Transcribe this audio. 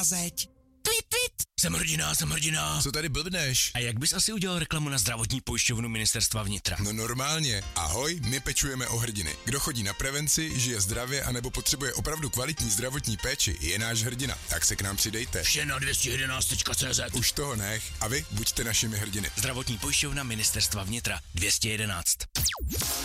nová zeď. Tweet, tweet. Jsem hrdina. Co tady blbneš? A jak bys asi udělal reklamu na zdravotní pojišťovnu Ministerstva vnitra? No normálně. Ahoj, my pečujeme o hrdiny. Kdo chodí na prevenci, žije zdravě anebo potřebuje opravdu kvalitní zdravotní péči, je náš hrdina. Tak se k nám přidejte. Vše na 211.cz. Už toho nech a vy buďte našimi hrdiny. Zdravotní pojišťovna Ministerstva vnitra 211.